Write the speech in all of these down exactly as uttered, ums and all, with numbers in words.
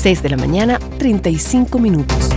seis de la mañana, treinta y cinco minutos.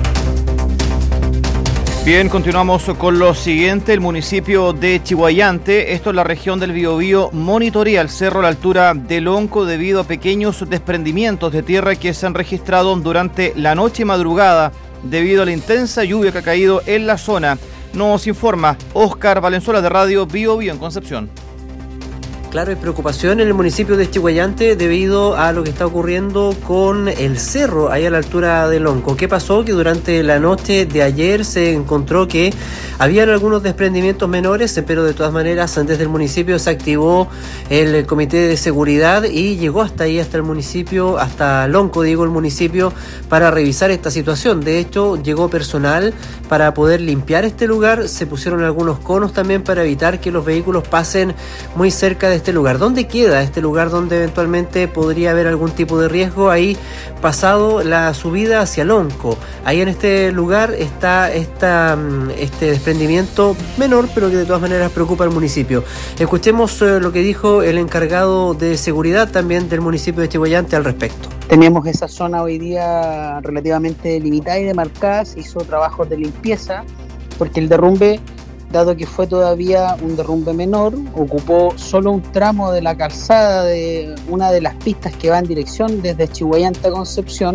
Bien, continuamos con lo siguiente. El municipio de Chillhuayante, esto es la región del Biobío, monitorea el cerro a la altura del Lonco debido a pequeños desprendimientos de tierra que se han registrado durante la noche y madrugada debido a la intensa lluvia que ha caído en la zona. Nos informa Óscar Valenzuela de Radio Biobío en Concepción. Claro, hay preocupación en el municipio de Chillhuayante debido a lo que está ocurriendo con el cerro ahí a la altura del Lonco. ¿Qué pasó? Que durante la noche de ayer se encontró que habían algunos desprendimientos menores, pero de todas maneras desde el municipio se activó el comité de seguridad y llegó hasta ahí, hasta el municipio, hasta Lonco, digo, el municipio, para revisar esta situación. De hecho, llegó personal para poder limpiar este lugar, se pusieron algunos conos también para evitar que los vehículos pasen muy cerca de este lugar. ¿Dónde queda este lugar donde eventualmente podría haber algún tipo de riesgo? Ahí pasado la subida hacia Lonco. Ahí en este lugar está esta, este desprendimiento menor, pero que de todas maneras preocupa al municipio. Escuchemos eh, lo que dijo el encargado de seguridad también del municipio de Chillhuayante al respecto. Tenemos esa zona hoy día relativamente limitada y demarcada. Se hizo trabajos de limpieza porque el derrumbe, dado que fue todavía un derrumbe menor, ocupó solo un tramo de la calzada de una de las pistas que va en dirección desde Chillhuayante a Concepción,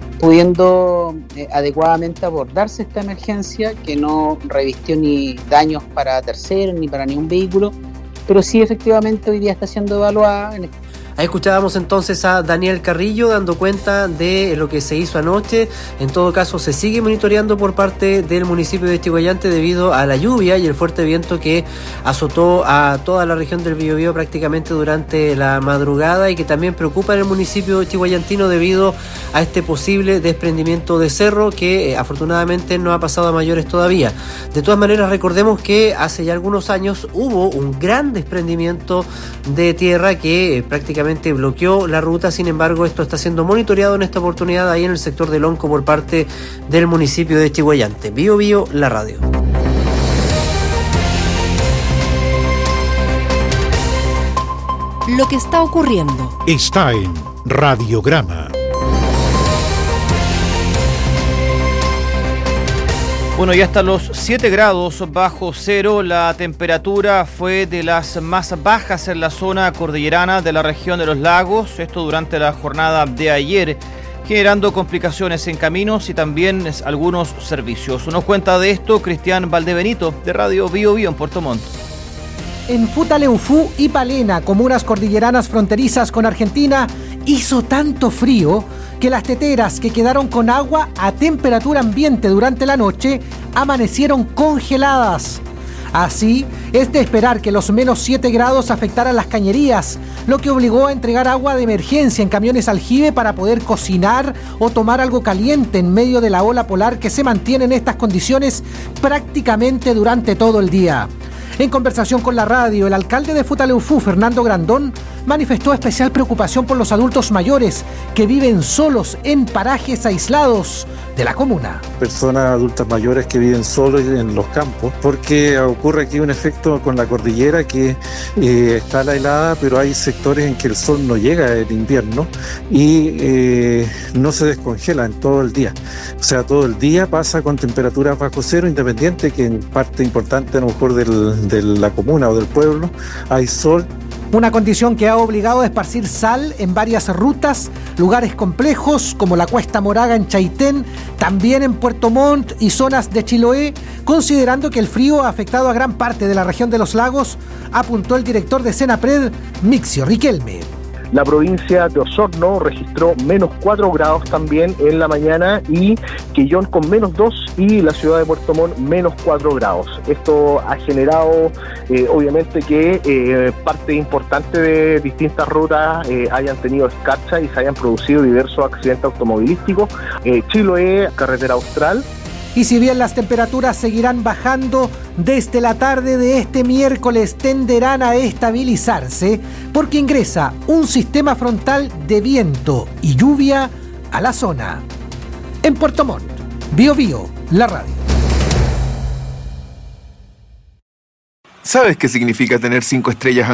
pudiendo eh, adecuadamente abordarse esta emergencia que no revistió ni daños para terceros ni para ningún vehículo, pero sí efectivamente hoy día está siendo evaluada en este. Ahí escuchábamos entonces a Daniel Carrillo dando cuenta de lo que se hizo anoche. En todo caso, se sigue monitoreando por parte del municipio de Chillhuayante debido a la lluvia y el fuerte viento que azotó a toda la región del Biobío prácticamente durante la madrugada y que también preocupa en el municipio chillhuayantino debido a este posible desprendimiento de cerro que eh, afortunadamente no ha pasado a mayores todavía. De todas maneras, recordemos que hace ya algunos años hubo un gran desprendimiento de tierra que eh, prácticamente bloqueó la ruta. Sin embargo, esto está siendo monitoreado en esta oportunidad ahí en el sector de Lonco por parte del municipio de Chillhuayante. Bio Bio, la radio. Lo que está ocurriendo está en Radiograma. Bueno, ya hasta los siete grados bajo cero, la temperatura fue de las más bajas en la zona cordillerana de la región de los lagos, esto durante la jornada de ayer, generando complicaciones en caminos y también algunos servicios. Nos cuenta de esto Cristian Valdebenito, de Radio Bio Bio en Puerto Montt. En Futaleufú y Palena, comunas cordilleranas fronterizas con Argentina, hizo tanto frío que las teteras que quedaron con agua a temperatura ambiente durante la noche amanecieron congeladas. Así, es de esperar que los menos siete grados afectaran las cañerías, lo que obligó a entregar agua de emergencia en camiones aljibe para poder cocinar o tomar algo caliente en medio de la ola polar que se mantiene en estas condiciones prácticamente durante todo el día. En conversación con la radio, el alcalde de Futaleufú, Fernando Grandón, manifestó especial preocupación por los adultos mayores que viven solos en parajes aislados de la comuna. Personas adultas mayores que viven solos en los campos, porque ocurre aquí un efecto con la cordillera que eh, está la helada, pero hay sectores en que el sol no llega en invierno y eh, no se descongela en todo el día. O sea, todo el día pasa con temperaturas bajo cero, independiente que en parte importante a lo mejor del, de la comuna o del pueblo hay sol. Una condición que ha obligado a esparcir sal en varias rutas, lugares complejos como la Cuesta Moraga en Chaitén, también en Puerto Montt y zonas de Chiloé, considerando que el frío ha afectado a gran parte de la región de los lagos, apuntó el director de Senapred, Mixio Riquelme. La provincia de Osorno registró menos cuatro grados también en la mañana y Quillón con menos dos y la ciudad de Puerto Montt menos cuatro grados. Esto ha generado eh, obviamente que eh, parte importante de distintas rutas eh, hayan tenido escarcha y se hayan producido diversos accidentes automovilísticos. Eh, Chiloé, carretera austral. Y si bien las temperaturas seguirán bajando, desde la tarde de este miércoles tenderán a estabilizarse porque ingresa un sistema frontal de viento y lluvia a la zona. En Puerto Montt, Bio Bio, la radio. ¿Sabes qué significa tener cinco estrellas